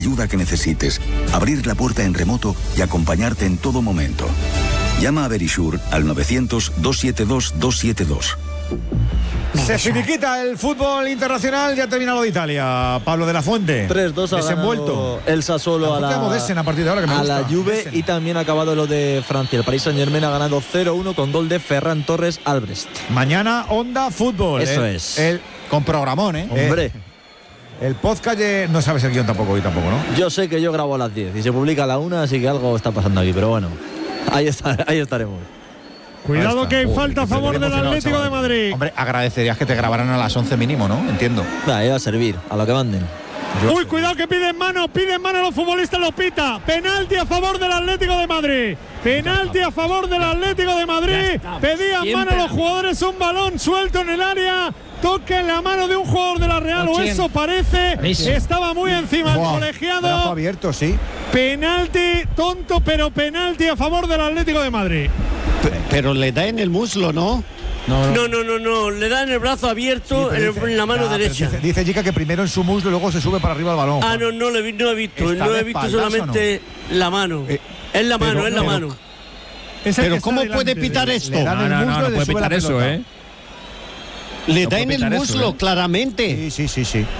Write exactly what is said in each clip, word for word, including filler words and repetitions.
Ayuda que necesites, abrir la puerta en remoto y acompañarte en todo momento. Llama a Verisure al novecientos, doscientos setenta y dos, doscientos setenta y dos. Se finiquita el fútbol internacional, ya ha terminado de Italia. Pablo de la Fuente. tres dos ha desenvuelto el Sassuolo a la, Modesten a partir de ahora, que me a gusta. la Juve Modesten. Y también ha acabado lo de Francia. El Paris Saint-Germain ha ganado cero uno con gol de Ferran Torres Albrecht. Mañana Onda Fútbol. Eso el, es. El, con programón, ¿eh? Hombre. El, el podcast de, no sabes el guión tampoco, hoy tampoco, ¿no? Yo sé que yo grabo a las diez y se publica a la una, así que algo está pasando aquí, pero bueno, ahí, está, ahí estaremos. Cuidado que hay Uy, falta a favor del Atlético chaval. de Madrid. Hombre, agradecerías que te grabaran a las once mínimo, ¿no? Entiendo. Ahí va a servir, a lo que manden. Yo Uy, sé. cuidado que piden mano, piden mano los futbolistas, los pita. Penalti a favor del Atlético de Madrid. Penalti a favor del Atlético de Madrid. Pedían mano los jugadores, un balón suelto en el área. Toque en la mano de un jugador de la Real, o eso parece. Estaba muy encima el Buah, colegiado. brazo abierto, sí. Penalti, tonto, pero penalti a favor del Atlético de Madrid. Pero le da en el muslo, ¿no? No, no, no, no, le da en el brazo abierto, Sí, en, el- dice- en la mano ya, pero derecha. Dice, dice Chica que primero en su muslo y luego se sube para arriba el balón. Ah, no, no, lo he, vi- no he visto, ¿Está no de he visto espaldas solamente la mano. Eh, es la mano, pero- es la pero- mano. Es el que Pero está ¿cómo delante puede de- pitar esto? Le dan No, el no, no, muslo no y le puede sube pitar la eso, pelota. ¿eh? Le No da puede en el pitar eso, muslo, ¿eh? claramente. Sí, sí, sí, sí.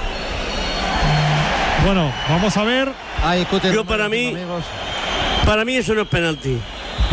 Bueno, vamos a ver. Ay, escúchame, Yo para mí- amigos. Para mí eso no es penalti.